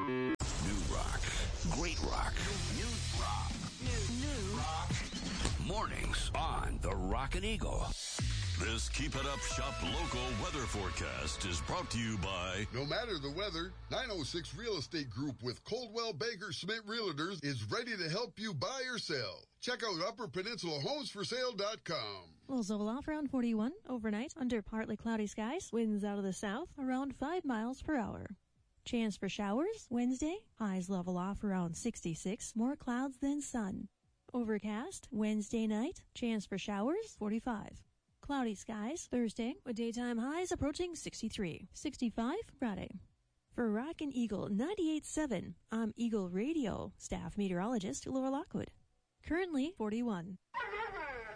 New rock. Great rock. New rock. New rock. Mornings on the Rockin' Eagle. This Keep It Up Shop local weather forecast is brought to you by... No matter the weather, 906 Real Estate Group with Coldwell Banker Schmidt Realtors is ready to help you buy or sell. Check out UpperPeninsulaHomesForSale.com. Also off around 41 overnight under partly cloudy skies. Winds out of the south around 5 miles per hour. Chance for showers Wednesday. Highs level off around 66. More clouds than sun. Overcast Wednesday night. Chance for showers 45. Cloudy skies Thursday with daytime highs approaching 63. 65 Friday. For Rockin' Eagle 98.7, I'm Eagle Radio staff meteorologist Laura Lockwood. Currently 41.